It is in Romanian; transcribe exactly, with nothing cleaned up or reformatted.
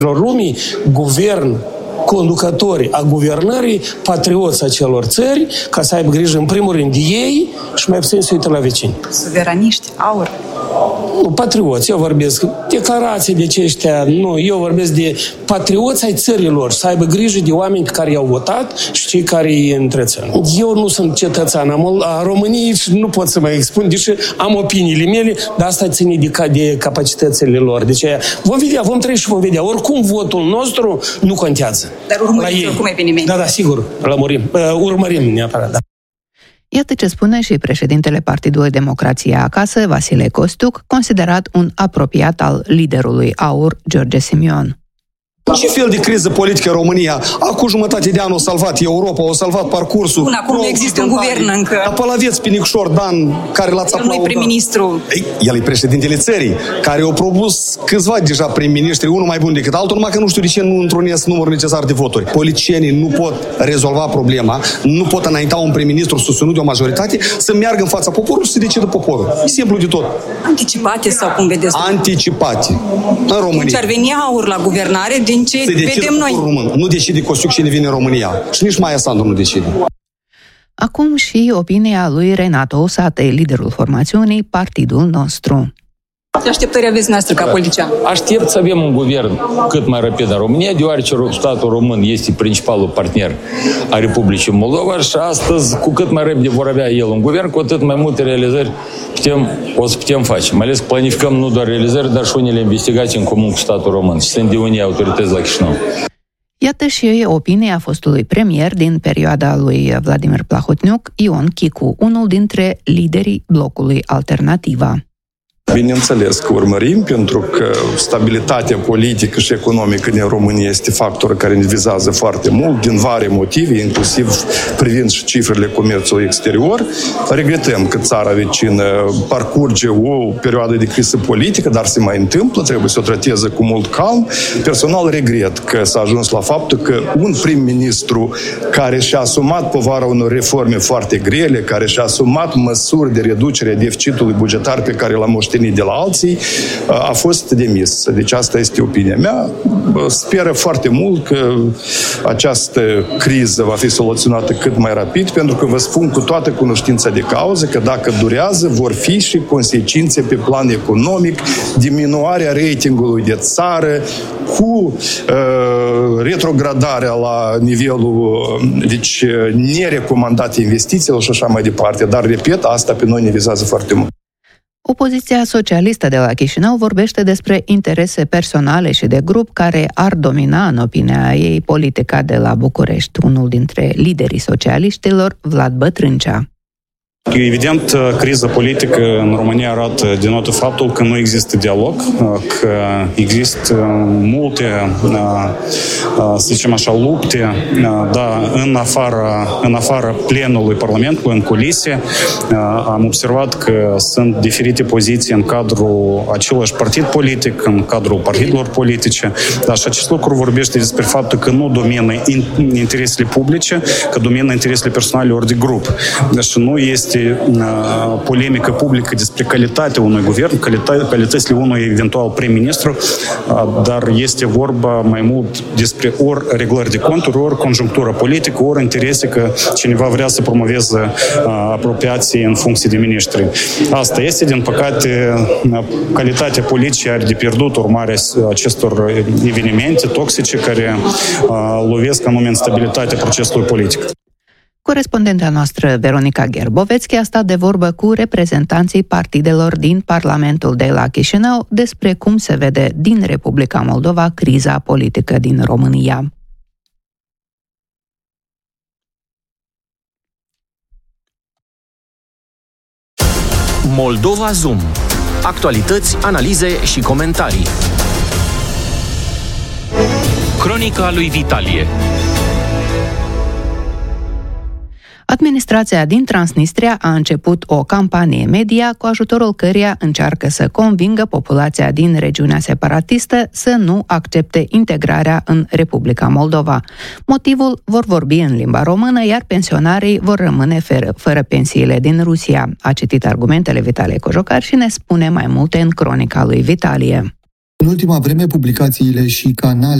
lumii, guvern, conducători a guvernării, patrioți acelor țări, ca să aibă grijă în primul rând de ei și mai puțin să uită la vecini. Suveraniști, aur. Nu, patrioți, eu vorbesc declarații de aceștia, nu, eu vorbesc de patrioți ai țărilor, să aibă grijă de oameni care i-au votat și cei care îi întrețin. Eu nu sunt cetățean a României și nu pot să mă expun, deși am opiniile mele, dar asta ține de, de capacitățile lor. Deci vom vedea, vom trăi și vom vedea. Oricum, votul nostru nu contează. Dar urmăriți oricum evenimente. Da, da, sigur, urmărim, urmărim neapărat, da. Iată ce spune și președintele Partidului Democrația Acasă, Vasile Costiuc, considerat un apropiat al liderului AUR, George Simion. Ce fel de criză politică în România? Acum jumătate de an o salvat Europa, o salvat parcursul. Bun, acum nu există un guvern încă. Dar pe l-aveți pe Nicșor Dan, care l-ați aplaudat. El nu e prim-ministru. El e președintele țării, care au propus câțiva deja prim-ministri, unul mai bun decât altul, numai că nu știu de ce nu întrunesc numărul necesar de voturi. Politicienii nu pot rezolva problema, nu pot înainta un prim-ministru susținut de o majoritate, să meargă în fața poporului și să decidă poporul. E simplu de tot. Anticipate sau cum vedeți? Anticipate. În România. Deci ar veni AUR la guvernare, din ce vedem noi. Român. Nu decide Costiuc cine vine în România. Și nici Maia Sandu nu decide. Acum și opinia lui Renato Usate, liderul formațiunii Partidul Nostru. Ce așteptări aveți noastră ca politician? Aștept să avem un guvern cât mai rapid în România, deoarece statul român este principalul partener a Republicii Moldova și astăzi, cu cât mai repede vor avea el un guvern, cu atât mai multe realizări putem, o să putem face. Mai ales că planificăm nu doar realizări, dar și unele investigații în comun cu statul român și sunt de unii autorități la Chișinău. Iată și opinia fostului premier din perioada lui Vladimir Plahotniuc, Ion Chicu, unul dintre liderii blocului Alternativa. Bineînțeles că urmărim, pentru că stabilitatea politică și economică din România este factor care ne vizează foarte mult, din vari motive, inclusiv privind și cifrele comerțului exterior. Regretăm că țara vecină parcurge o perioadă de criză politică, dar se mai întâmplă, trebuie să o trateze cu mult calm. Personal regret că s-a ajuns la faptul că un prim-ministru care și-a asumat povara unor reforme foarte grele, care și-a asumat măsuri de reducere a deficitului bugetar pe care l-a moștenit de la alții, a fost demis. Deci asta este opinia mea. Speră foarte mult că această criză va fi soluționată cât mai rapid, pentru că vă spun cu toată cunoștința de cauză că dacă durează, vor fi și consecințe pe plan economic, diminuarea ratingului de țară, cu uh, retrogradarea la nivelul deci, nerecomandate investițiilor și așa mai departe. Dar, repet, asta pe noi ne vizează foarte mult. Opoziția socialistă de la Chișinău vorbește despre interese personale și de grup care ar domina, în opinia ei, politica de la București. Unul dintre liderii socialiștilor, Vlad Bătrâncea. Evident, criza politică în România arată denotă faptul că nu există dialog, că există multe, să zicem așa, lupte, da, în afara, în afara plenului Parlamentului, în culise. Am observat că sunt diferite poziții în cadrul același partid politic, în cadrul partidelor politice, dar și acest lucru vorbește despre faptul că nu domină interesele publice, că domină interesele personale ori de grup. Deci nu este polemică publică despre calitatea unui guvern, calitățile unui eventual prim-ministru, dar este vorba mai mult despre ori reglări de conturi, ori conjunctură politică, ori interese că cineva vrea să promoveze apropiații în funcție de miniștri. Asta este, din păcate, calitatea politicii are de pierdut urmarea acestor evenimente toxice care lovesc anume instabilitatea procesului politic. Corespondenta noastră, Veronica Gerbovețchi, a stat de vorbă cu reprezentanții partidelor din Parlamentul de la Chișinău despre cum se vede din Republica Moldova criza politică din România. Moldova Zoom. Actualități, analize și comentarii. Cronica lui Vitalie. Administrația din Transnistria a început o campanie media cu ajutorul căreia încearcă să convingă populația din regiunea separatistă să nu accepte integrarea în Republica Moldova. Motivul: vor vorbi în limba română, iar pensionarii vor rămâne fără, fără pensiile din Rusia. A citit argumentele Vitalie Cojocar și ne spune mai multe în cronica lui Vitalie. În ultima vreme, publicațiile și canale